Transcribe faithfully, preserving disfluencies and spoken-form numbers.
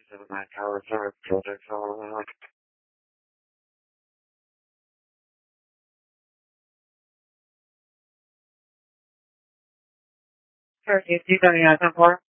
seven nine Tower Service Project Solomon. Sir, do you see any item for?